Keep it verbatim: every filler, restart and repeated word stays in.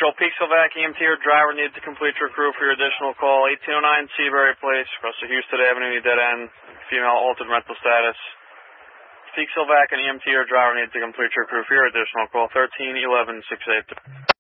Control, Peaksville-Vac, E M T or driver needs to complete your crew for your additional call. eighteen oh nine Seabury Place, Russell Houston Avenue, dead end, female altered mental status. Peaksville-Vac and E M T or driver needs to complete your crew for your additional call. thirteen eleven six eight.